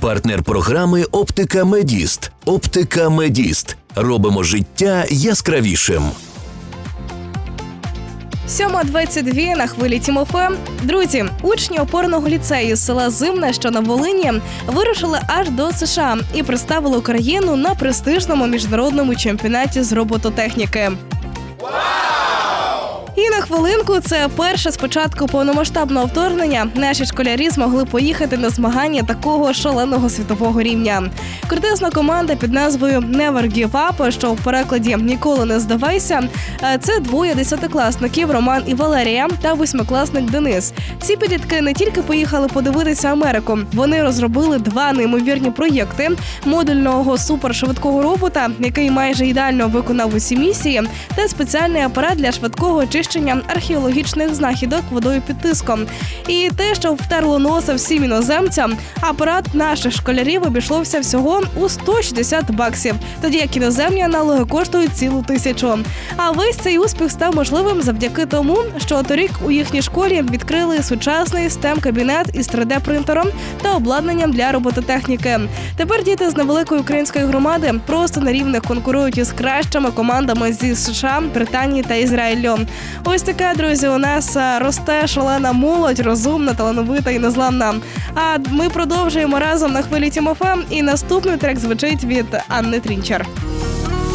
Партнер програми «Оптика Медіст». «Оптика Медіст». Робимо життя яскравішим. 7:22 на хвилі Тім-ФМ. Друзі, учні опорного ліцею з села Зимне, що на Волині, вирушили аж до США і представили Україну на престижному міжнародному чемпіонаті з робототехніки. І на хвилинку, це перше з початку повномасштабного вторгнення, наші школярі змогли поїхати на змагання такого шаленого світового рівня. Крутезна команда під назвою Never Give Up, що в перекладі «Ніколи не здавайся», це двоє десятикласників Роман і Валерія та восьмикласник Денис. Ці підлітки не тільки поїхали подивитися Америку, вони розробили два неймовірні проєкти модульного супершвидкого робота, який майже ідеально виконав усі місії, та спеціальний апарат для швидкого очищення археологічних знахідок водою під тиском. І те, що втерло носа всім іноземцям, апарат наших школярів обійшлося всього у $160, тоді як іноземні аналоги коштують цілу 1000. А весь цей успіх став можливим завдяки тому, що торік у їхній школі відкрили сучасний STEM-кабінет із 3D-принтером та обладнанням для робототехніки. Тепер діти з невеликої української громади просто на рівних конкурують із кращими командами зі США, Британії та Ізраїлю. Ось така, друзі, у нас росте шалена молодь, розумна, талановита і незламна. А ми продовжуємо разом на хвилі Тім-ФМ, і наступний трек звучить від Анни Трінчер.